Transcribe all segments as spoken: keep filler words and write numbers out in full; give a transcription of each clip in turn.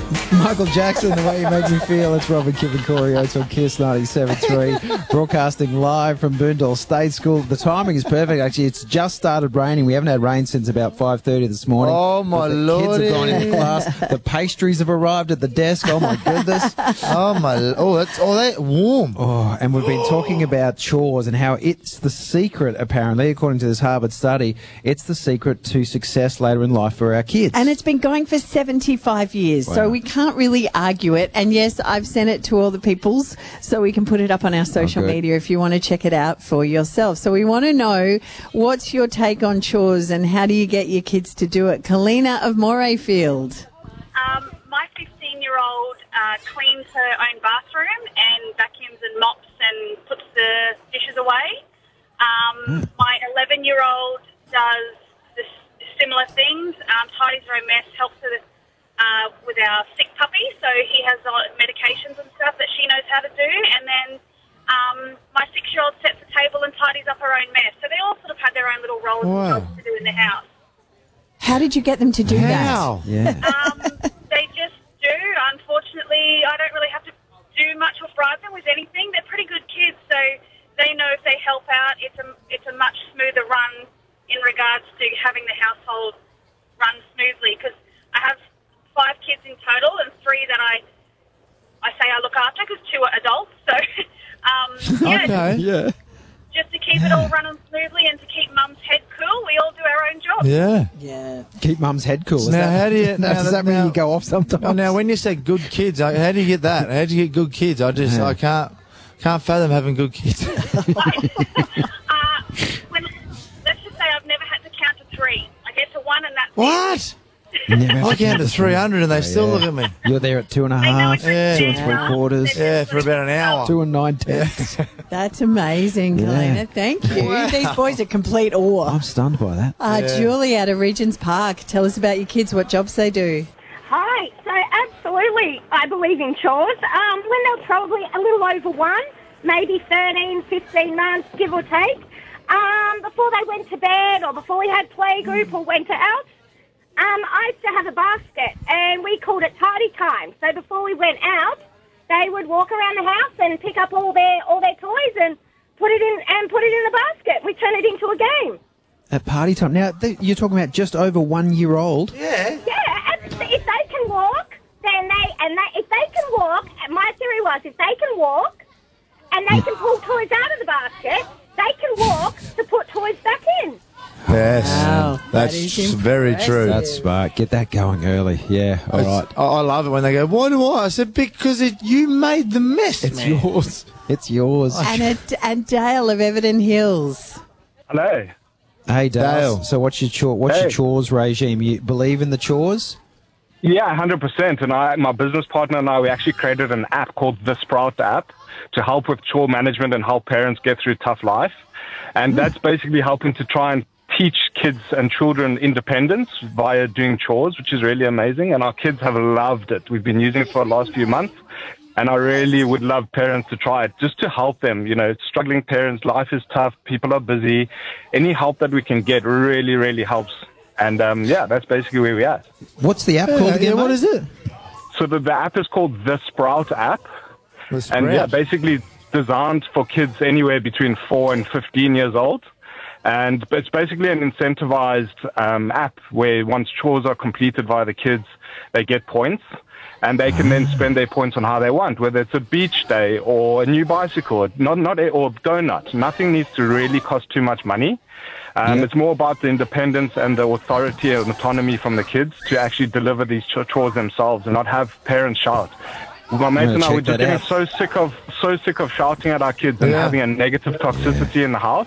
Michael Jackson, The Way You Make Me Feel. It's Robin, Kip and Corey Oates on Kiss ninety-seven point three, broadcasting live from Boondall State School. The timing is perfect, actually. It's just started raining. We haven't had rain since about five thirty this morning. Oh, my the Lord. Kids have gone into class. The pastries have arrived at the desk. Oh, my goodness. Oh, my... Oh, that's oh, that warm. Oh, and we've been talking about chores and how it's the secret, apparently, according to this Harvard study, it's the secret to success later in life for our kids. And it's been going for seventy-five years, Wow. so we can't really argue it. And yes, I've sent it to all the peoples, so we can put it up on our social Oh, good. media if you want to check it out for yourself. So we want to know, what's your take on chores and how do you get your kids to do it? Kalina of Morayfield. Um, my fifteen-year-old uh, cleans her own bathroom and vacuums and mops and puts the dishes away. Um, my eleven-year-old does the s- similar things, um, tidies her own mess, helps her uh, with our sick puppy, so he has uh, medications and stuff that she knows how to do. And then um, my six-year-old sets the table and tidies up her own mess. So they all sort of have their own little roles Wow. and jobs to do in the house. How did you get them to do How? Yeah. Um, they just do. Unfortunately, I don't really have to do much or bribe them with anything. They're pretty good kids, so they know if they help out, it's a, it's a much smoother run in regards to having the household run smoothly. Because I have five kids in total, and three that I I say I look after, because two are adults. So, um, yeah, Okay. Yeah. just to keep it all running smoothly and to keep Mum's head cool, we all do our own job. Yeah. Yeah. Keep mum's head cool. Is Now, that, how do you- now does that- that mean now- you go off sometimes? Oh, now, when you say good kids, I- how do you get that? How do you get good kids? I just, Yeah. I can't, can't fathom having good kids. uh, when, let's just say I've never had to count to three. I get to one and that's it. What? Never I count to three hundred and they still Yeah. look at me. You're there at two and a They know half, it's Yeah. two and three Yeah. quarters, Yeah, for about an hour. two and nine tenths. That's amazing, Yeah. Kalina. Thank you. These boys are complete awe. I'm stunned by that. Uh, Yeah. Julie out of Regent's Park, tell us about your kids, what jobs they do. Hi. So absolutely, I believe in chores. Um, when they're probably a little over one, maybe thirteen, fifteen months, give or take, um, before they went to bed or before we had playgroup or went out, um, I used to have a basket and we called it tidy time. So before we went out, they would walk around the house and pick up all their all their toys and put it in and put it in the basket. We turn it into a game. At party time. Now, th- you're talking about just over one year old. Yeah. Yeah, and if they can walk, then they and they if they can walk. My theory was if they can walk and they can pull toys out of the basket, they can walk to put toys back in. Yes. Wow, that That's is very impressive. true. That's smart. Get that going early. Yeah, all right. I, I love it when they go, why do I? I said, because it, you made the mess, It's man. yours. It's yours. And, a, and Dale of Everton Hills. Hello. Hey, Dale. Dale. So what's your chore, what's your Hey. chores regime? You believe in the chores? Yeah, one hundred percent. And I, my business partner and I, we actually created an app called the Sprout app to help with chore management and help parents get through tough life. And that's basically helping to try and teach kids and children independence via doing chores, which is really amazing. And our kids have loved it. We've been using it for the last few months. And I really would love parents to try it just to help them. You know, struggling parents, life is tough, people are busy. Any help that we can get really, really helps. And um, yeah, that's basically where we're at. What's the app Yeah, called yeah, again? what mate? is it? So the, the app is called the Sprout app. The And Sprout. yeah, basically designed for kids anywhere between four and fifteen years old. And it's basically an incentivized um, app where once chores are completed by the kids, they get points. And they can then spend their points on how they want, whether it's a beach day or a new bicycle, not not a, or donut. Nothing needs to really cost too much money. Um, Yeah. It's more about the independence and the authority and autonomy from the kids to actually deliver these ch- chores themselves and not have parents shout. My mates gonna and I, check we're just that getting out. so sick of so sick of shouting at our kids and Yeah. having a negative toxicity in the house.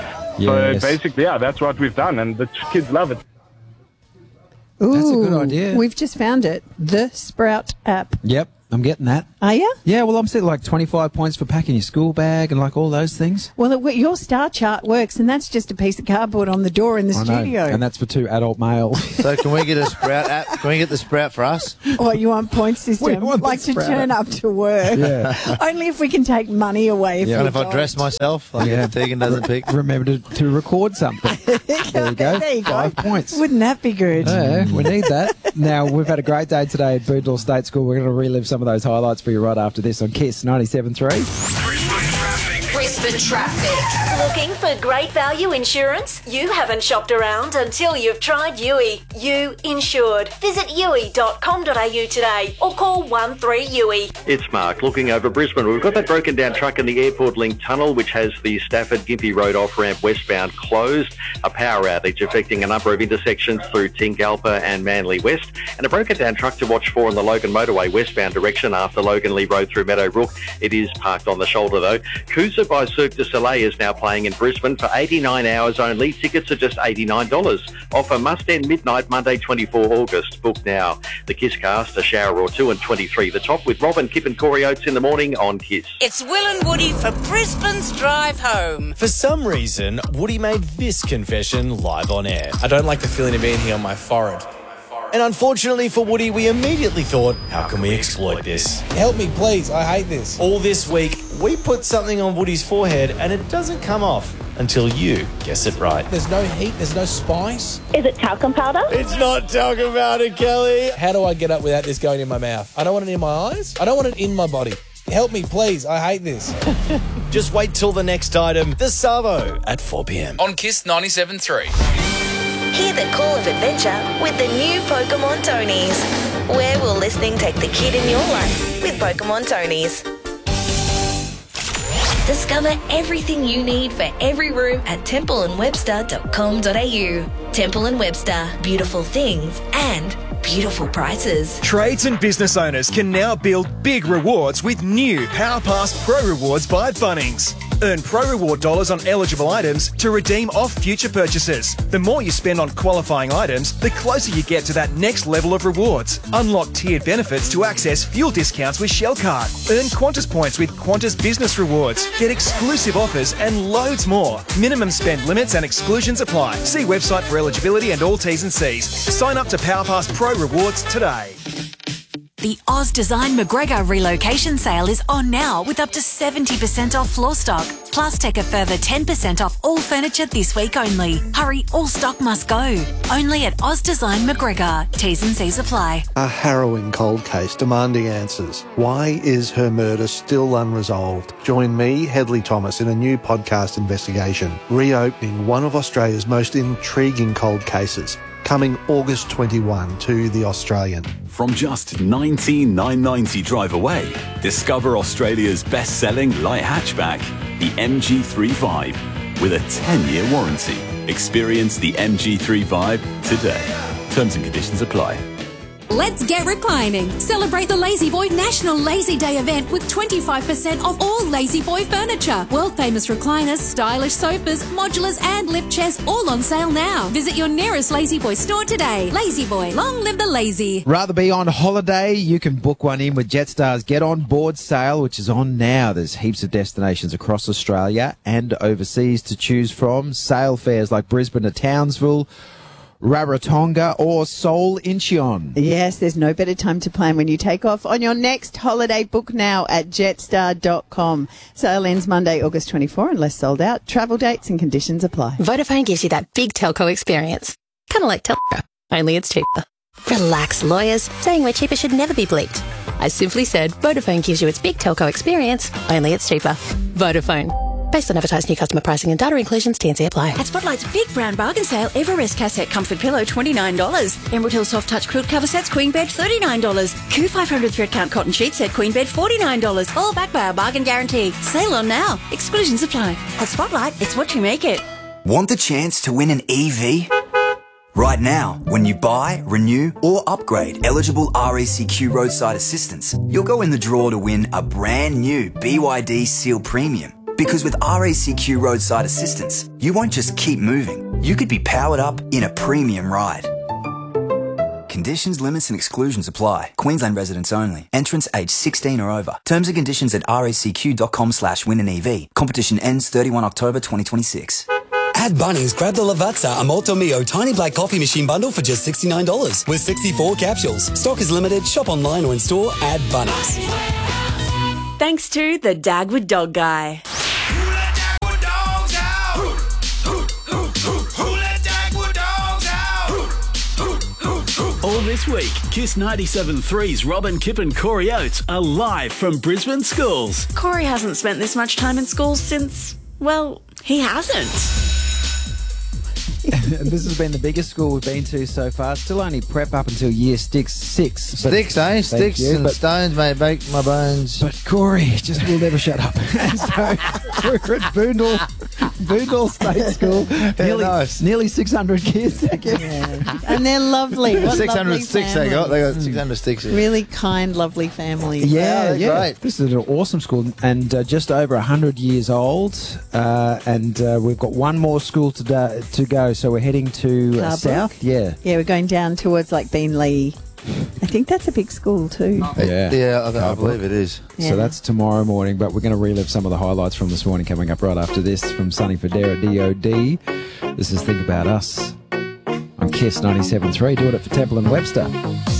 So Yes. basically, yeah, that's what we've done, and the ch- kids love it. Ooh, That's a good idea. We've just found it. The Sprout app. Yep. I'm getting that. Are you? Yeah, well, I'm saying like twenty-five points for packing your school bag and like all those things. Well, it, your star chart works, and that's just a piece of cardboard on the door in the I know, studio. and that's for two adult males. So can we get a Sprout app? Can we get the Sprout for us? Or you want point system, We want the like to Sprout. turn up to work. Yeah. Only if we can take money away. Yeah. If And we if I don't. dress myself, like Yeah. if Tegan doesn't pick. Remember to, to record something. There you go. There you go. Five points. Wouldn't that be good? Yeah, we need that. Now, we've had a great day today at Boondall State School. We're going to relive some of those highlights for you right after this on KISS ninety-seven point three. Brisbane Traffic. Looking for great value insurance? You haven't shopped around until you've tried U I. You Insured. Visit u i dot com dot a u today or call one three U I. It's Mark looking over Brisbane. We've got that broken down truck in the Airport Link Tunnel, which has the Stafford Gympie Road off-ramp westbound closed. A power outage affecting a number of intersections through Tingalpa and Manly West. And a broken down truck to watch for on the Logan Motorway westbound direction after Logan Lee Road through Meadowbrook. It is parked on the shoulder though. Kusa by Cirque du Soleil is now playing in Brisbane for eighty-nine hours only. Tickets are just eighty-nine dollars. Offer must end midnight Monday, twenty-fourth of August. Book now. The KISS Cast, a shower or two and twenty-three the top with Robin, Kip and Corey Oates in the morning on KISS. It's Will and Woody for Brisbane's Drive Home. For some reason, Woody made this confession live on air. I don't like the feeling of anything on my forehead. And unfortunately for Woody, we immediately thought, how can we exploit this? Help me, please. I hate this. All this week, we put something on Woody's forehead and it doesn't come off until you guess it right. There's no heat. There's no spice. Is it talcum powder? It's not talking about it, Kelly. How do I get up without this going in my mouth? I don't want it in my eyes. I don't want it in my body. Help me, please. I hate this. Just wait till the next item, the Savo, at four p.m. On KISS ninety-seven point three. Hear the call of adventure with the new Pokemon Tonies. Where will listening take the kid in your life with Pokemon Tonies? Discover everything you need for every room at temple and webster dot com dot a u. Temple and Webster, beautiful things and beautiful prices. Trades and business owners can now build big rewards with new PowerPass Pro Rewards by Bunnings. Earn Pro Reward dollars on eligible items to redeem off future purchases. The more you spend on qualifying items, the closer you get to that next level of rewards. Unlock tiered benefits to access fuel discounts with Shell Card. Earn Qantas points with Qantas Business Rewards. Get exclusive offers and loads more. Minimum spend limits and exclusions apply. See website for eligibility and all T's and C's. Sign up to PowerPass Pro Rewards today. The Oz Design McGregor relocation sale is on now with up to seventy percent off floor stock. Plus, take a further ten percent off all furniture this week only. Hurry, all stock must go. Only at Oz Design McGregor. T's and C's apply. A harrowing cold case demanding answers. Why is her murder still unresolved? Join me, Hedley Thomas, in a new podcast investigation, reopening one of Australia's most intriguing cold cases. Coming August twenty-first to The Australian. From just nineteen thousand nine hundred ninety drive away, discover Australia's best-selling light hatchback, the M G three Vibe, with a ten-year warranty. Experience the M G three Vibe today. Terms and conditions apply. Let's get reclining. Celebrate the Lazy Boy National Lazy Day event with twenty-five percent off all Lazy Boy furniture. World famous recliners, stylish sofas, modulars and lift chairs all on sale now. Visit your nearest Lazy Boy store today. Lazy Boy, long live the lazy. Rather be on holiday? You can book one in with Jetstar's Get On Board sale, which is on now. There's heaps of destinations across Australia and overseas to choose from. Sale fares like Brisbane to Townsville, Rarotonga or Seoul Incheon. Yes, there's no better time to plan when you take off on your next holiday. Book now at jetstar dot com. Sale ends Monday, August twenty-fourth, unless sold out. Travel dates and conditions apply. Vodafone gives you that big telco experience. Kind of like telco, only it's cheaper. Relax, lawyers. Saying we're cheaper should never be bleeped. I simply said Vodafone gives you its big telco experience, only it's cheaper. Vodafone. Based on advertised new customer pricing and data inclusions, T and C apply. At Spotlight's big brand bargain sale, Everest cassette comfort pillow twenty-nine dollars. Emerald Hill soft touch quilt cover sets queen bed thirty-nine dollars. Q five hundred thread count cotton sheet set queen bed forty-nine dollars. All backed by our bargain guarantee. Sale on now. Exclusions apply. At Spotlight, it's what you make it. Want the chance to win an E V? Right now, when you buy, renew or upgrade eligible R A C Q roadside assistance, you'll go in the draw to win a brand new B Y D Seal Premium. Because with R A C Q roadside assistance, you won't just keep moving, you could be powered up in a premium ride. Conditions, limits and exclusions apply. Queensland residents only. Entrants aged sixteen or over. Terms and conditions at recq.com slash win an EV. Competition ends thirty-first October twenty twenty-six. At Bunnings, grab the Lavazza a Molto Mio Tiny Black Coffee Machine Bundle for just sixty-nine dollars with sixty-four capsules. Stock is limited. Shop online or in store at Bunnings. Thanks to the Dagwood Dog Guy. All this week, Kiss ninety-seven point three's Robin Kipp and Corey Oates are live from Brisbane schools. Corey hasn't spent this much time in school since, well, he hasn't. And this has been the biggest school we've been to so far. Still only prep up until year six. six Sticks, eh? Sticks you, and but, stones, mate. Make my bones. But Corey just will never shut up. And so we're at Boondall, Boondall State School. Nearly, nice. nearly six hundred kids. Yeah. And they're lovely. What six hundred lovely sticks they got. They got six hundred sticks. Really kind, lovely families. Yeah, Yeah, yeah. great. This is an awesome school and uh, just over one hundred years old. Uh, and uh, we've got one more school to, do, to go, so we're heading to uh, Carbrook. south. Yeah. Yeah, we're going down towards like Beenleigh. I think that's a big school too. Yeah, Yeah, I, I believe it is. Yeah. So that's tomorrow morning, but we're going to relive some of the highlights from this morning coming up right after this from Sunny Federa D O D. This is Think About Us on Kiss ninety-seven point three. Doing it for Temple and Webster.